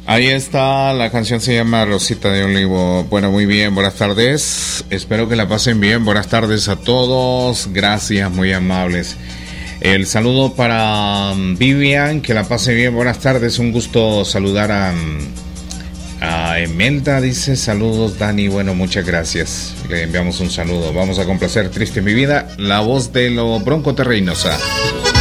Ahí está, la canción se llama Rosita de Olivo. Bueno, muy bien, buenas tardes. Espero que la pasen bien. Buenas tardes a todos. Gracias, muy amables. El saludo para Vivian, que la pase bien. Buenas tardes, un gusto saludar a Emelda. Dice saludos, Dani. Bueno, muchas gracias. Le enviamos un saludo. Vamos a complacer Triste Mi Vida, la voz de lo Bronco Terrenosa.